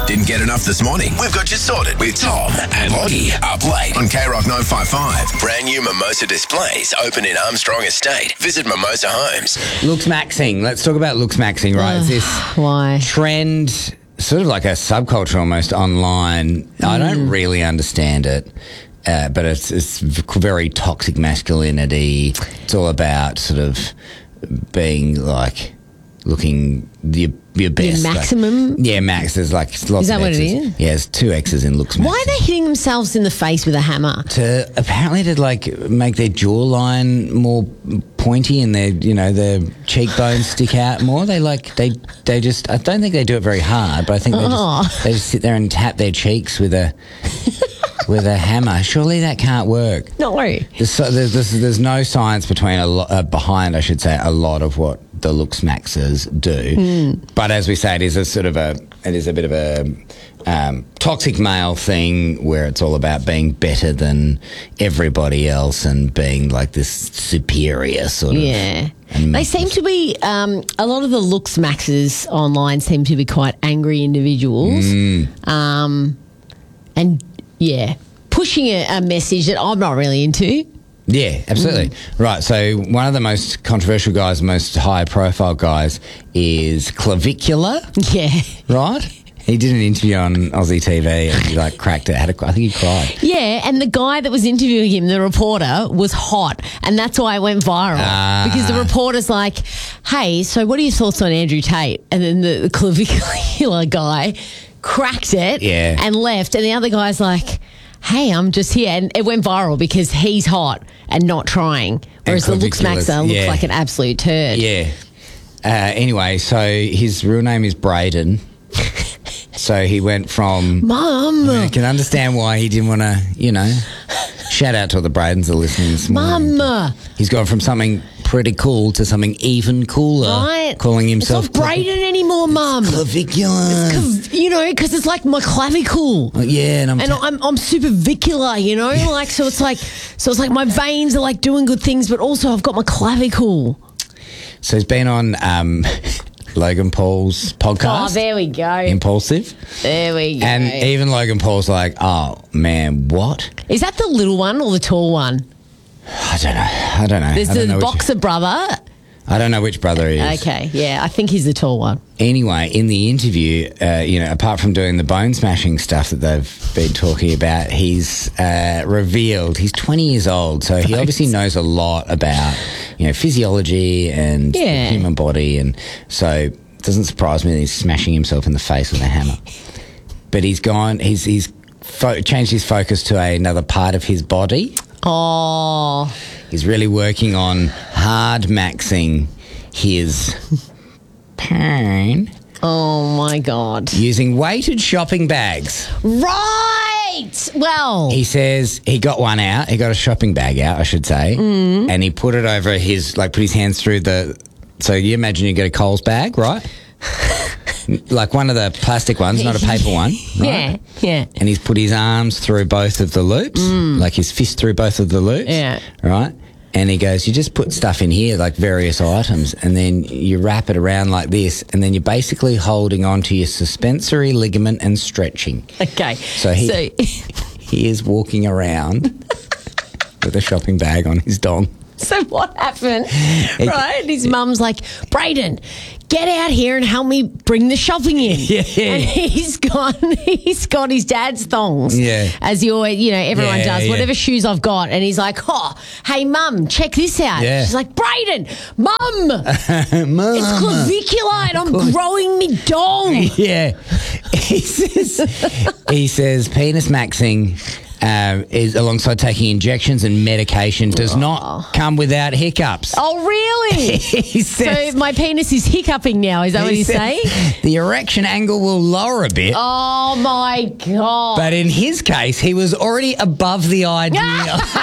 Didn't get enough this morning? We've got you sorted with Tom and Lottie up late on K-Rock 955. Brand new Mimosa displays open in Armstrong Estate. Visit Mimosa Homes. Looks maxing. Let's talk about looks maxing, right? It's this Why? trend, sort of like a subculture almost online. I don't really understand it. But it's very toxic masculinity. It's all about sort of being like looking your best. Your maximum? Max. There's like lots of X's. Is that what it is? Yeah, there's 2 X's in looks maxing. Why are they hitting themselves in the face with a hammer? Apparently to like make their jawline more pointy and their cheekbones stick out more. They just, I don't think they do it very hard, but I think they just sit there and tap their cheeks with a hammer. Surely that can't work. No. There's no science behind, I should say, a lot of what the looks maxers do. But as we say, it is a bit of a toxic male thing where it's all about being better than everybody else and being like this superior sort of. Yeah. They seem to be, a lot of the looks maxers online seem to be quite angry individuals. Pushing a message that I'm not really into. Yeah, absolutely. Right, so one of the most controversial guys, most high-profile guys is Clavicular. Yeah. Right? He did an interview on Aussie TV and he cracked it. I think he cried. Yeah, and the guy that was interviewing him, the reporter, was hot, and that's why it went viral. Because the reporter's like, hey, so what are your thoughts on Andrew Tate? And then the Clavicular guy cracked it and left, and the other guy's like, hey, I'm just here. And it went viral because he's hot and not trying, whereas the looks maxer looks like an absolute turd. Yeah. Anyway, so his real name is Braden. So he went from... Mum! I can understand why he didn't want to, shout out to all the Bradens that are listening this morning. Mum! He's gone from something pretty cool to something even cooler. Right. Calling himself... It's not Braden anymore, Mum. Clavicular. Because it's like my clavicle. Yeah. And I'm supervicular, so it's like my veins are like doing good things, but also I've got my clavicle. So he's been on... Logan Paul's podcast. Oh, there we go. Impulsive. There we go. And even Logan Paul's like, oh, man, what? Is that the little one or the tall one? I don't know. There's the boxer brother. I don't know which brother he is. Okay, yeah, I think he's the tall one. Anyway, in the interview, apart from doing the bone smashing stuff that they've been talking about, he's revealed he's 20 years old, so he obviously knows a lot about physiology and the human body, and so it doesn't surprise me that he's smashing himself in the face with a hammer. But he's changed his focus to another part of his body. Oh. He's really working on hard maxing his pain. Oh, my God. Using weighted shopping bags. Right! Well... He says he got one out. He got a shopping bag out, I should say. And he put it over put his hands through so you imagine you get a Coles bag, right? Like one of the plastic ones, not a paper one. Right? Yeah. And he's put his arms through both of the loops, like his fist through both of the loops. Yeah. Right? And he goes, you just put stuff in here, like various items, and then you wrap it around like this, and then you're basically holding on to your suspensory ligament and stretching. Okay. So he is walking around with a shopping bag on his dong. So what happened? Right? His mum's like, Braden, get out here and help me bring the shopping in. Yeah. And he's got his dad's thongs. Yeah. As everyone does, yeah. whatever shoes I've got. And he's like, hey, Mum, check this out. Yeah. She's like, Braden, Mum, Mum. it's clavicular and I'm growing me dong. Yeah. He says penis maxing is alongside taking injections and medication does not come without hiccups. Oh, really? He says, so my penis is hiccuping now. Is that what he's saying? The erection angle will lower a bit. Oh, my God. But in his case, he was already above the idea.